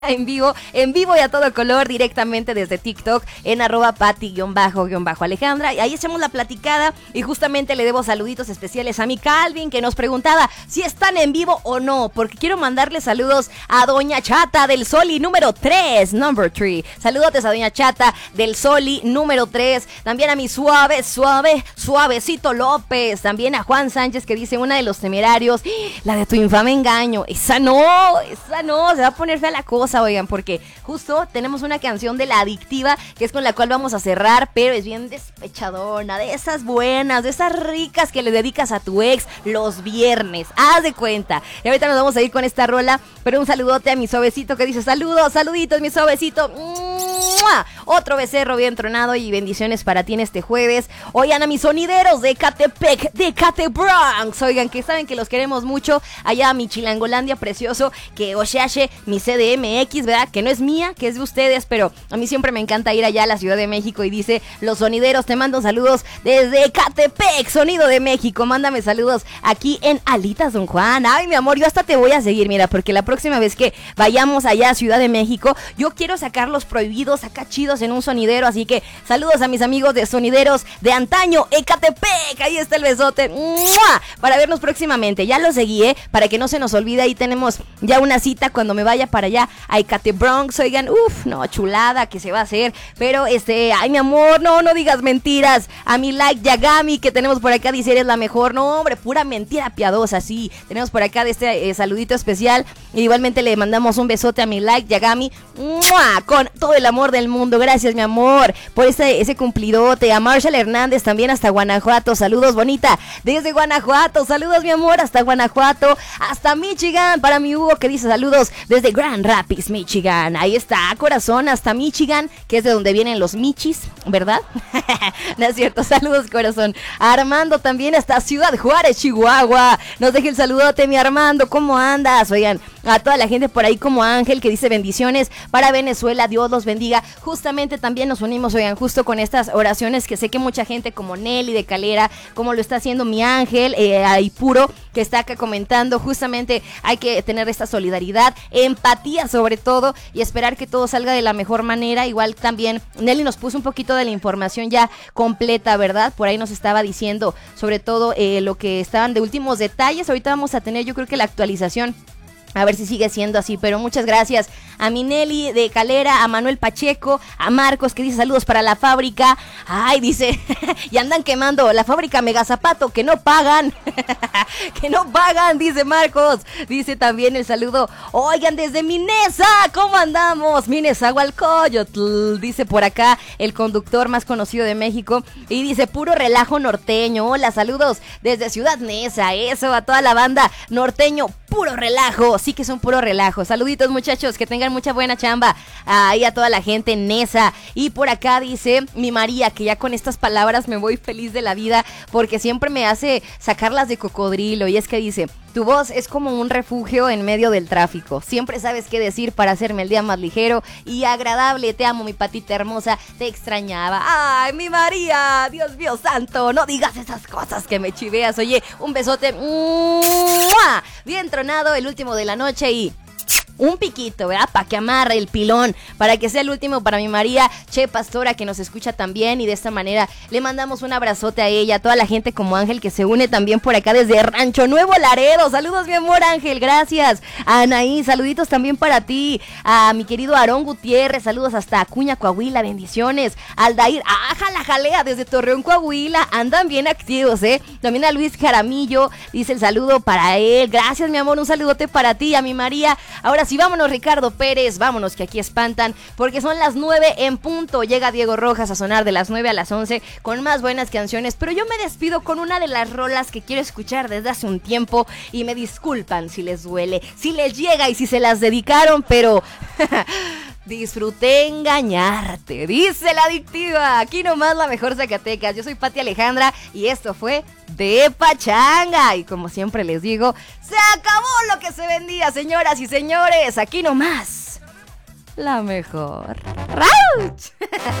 en vivo y a todo color, directamente desde TikTok, en @Pati_Alejandra. Y ahí echamos la platicada y justamente le debo saluditos especiales a mi Calvin, que nos preguntaba si están en vivo o no, porque quiero mandarle saludos a Doña Chata del Soli número 3, number 3. Saludotes a Doña Chata del Soli número 3. También a mi Suavecito López. También a Juan Sánchez, que dice una de los temerarios, la de tu infame engaño. Esa no, se va a poner fea la cosa. Oigan, porque justo tenemos una canción de La Adictiva, que es con la cual vamos a cerrar, pero es bien despechadona, de esas buenas, de esas ricas que le dedicas a tu ex los viernes, haz de cuenta. Y ahorita nos vamos a ir con esta rola, pero un saludote a mi Suavecito, que dice saluditos mi Suavecito. ¡Mua! Otro becerro bien tronado y bendiciones para ti en este jueves. Oigan, a mis sonideros de Ecatepec, de Ecatebronx, oigan, que saben que los queremos mucho. Allá a mi Chilangolandia precioso, que Oshashe, mi CDMX, ¿verdad? Que no es mía, que es de ustedes, pero a mí siempre me encanta ir allá a la Ciudad de México. Y dice, los sonideros, te mando saludos desde Ecatepec, Sonido de México. Mándame saludos aquí en Alitas Don Juan. Ay, mi amor, yo hasta te voy a seguir, mira, porque la próxima vez que vayamos allá a Ciudad de México, yo quiero sacar los prohibidos acá chidos en un sonidero. Así que saludos a mis amigos de sonideros de antaño, Ecatepec. Ahí está el besote. ¡Mua! Para vernos próximamente. Ya lo seguí, para que no se nos olvide. Ahí tenemos ya una cita cuando me vaya para allá a Ecatebronx. Oigan, no, chulada que se va a hacer. Pero ay, mi amor, no digas mentiras. A mi like Yagami, que tenemos por acá, dice, eres la mejor. No, hombre, pura mentira piadosa, sí. Tenemos por acá de este saludito especial. Y igualmente le mandamos un besote a mi like Yagami. ¡Mua! Con todo el amor del mundo. Gracias, mi amor, por ese cumplidote. A Marshall Hernández también hasta Guanajuato. Saludos, bonita, desde Guanajuato. Saludos, mi amor, hasta Guanajuato. Hasta Michigan, para mi Hugo, que dice saludos desde Grand Rapids, Michigan. Ahí está, corazón, hasta Michigan, que es de donde vienen los michis, ¿verdad? No es cierto, saludos, corazón. A Armando también hasta Ciudad Juárez, Chihuahua. Nos deje el saludote, mi Armando, ¿cómo andas? Oigan, a toda la gente por ahí como Ángel, que dice bendiciones para Venezuela, Dios los bendiga. Justamente también nos unimos, oigan, justo con estas oraciones que sé que mucha gente como Nelly de Calera, como lo está haciendo mi Ángel, ahí puro, que está acá comentando. Justamente hay que tener esta solidaridad, empatía sobre todo, y esperar que todo salga de la mejor manera. Igual también Nelly nos puso un poquito de la información ya completa, ¿verdad? Por ahí nos estaba diciendo sobre todo lo que estaban de últimos detalles. Ahorita vamos a tener, yo creo que la actualización, a ver si sigue siendo así, pero muchas gracias a mi Nelly de Calera, a Manuel Pacheco, a Marcos, que dice saludos para la fábrica. Ay, dice, y andan quemando la fábrica Megazapato, que no pagan, que no pagan, dice Marcos. Dice también el saludo, oigan, desde Minesa, ¿cómo andamos? Minezahualcóyotl, dice por acá el conductor más conocido de México, y dice, puro relajo norteño. Hola, saludos desde Ciudad Neza, eso, a toda la banda norteño, puro relajo. Sí que son puro relajo. Saluditos, muchachos, que tengan mucha buena chamba. Ahí a toda la gente en Nesa. Y por acá dice mi María, que ya con estas palabras me voy feliz de la vida, porque siempre me hace sacarlas de cocodrilo. Y es que dice, tu voz es como un refugio en medio del tráfico. Siempre sabes qué decir para hacerme el día más ligero y agradable. Te amo, mi patita hermosa. Te extrañaba. Ay, mi María, Dios mío santo, no digas esas cosas que me chiveas. Oye, un besote. ¡Mua! Bien tronado, el último de la noche, y un piquito, ¿verdad? Para que amarre el pilón, para que sea el último para mi María Che Pastora, que nos escucha también, y de esta manera le mandamos un abrazote a ella, a toda la gente como Ángel, que se une también por acá desde Rancho Nuevo Laredo. Saludos, mi amor Ángel, gracias. A Anaí, saluditos también para ti. A mi querido Aarón Gutiérrez, saludos hasta Acuña, Coahuila, bendiciones. Aldair, la jalea desde Torreón, Coahuila, andan bien activos, También a Luis Jaramillo, dice el saludo para él. Gracias, mi amor, un saludote para ti, a mi María. Ahora sí, vámonos, Ricardo Pérez, vámonos, que aquí espantan, porque son las 9 en punto. Llega Diego Rojas a sonar de las 9 a las 11 con más buenas canciones, pero yo me despido con una de las rolas que quiero escuchar desde hace un tiempo, y me disculpan si les duele, si les llega y si se las dedicaron, pero disfruté engañarte, dice La Adictiva. Aquí nomás la mejor Zacatecas. Yo soy Pati Alejandra y esto fue De Pachanga. Y como siempre les digo, se acabó lo que se vendía, señoras y señores. Aquí nomás la mejor. ¡Rauch!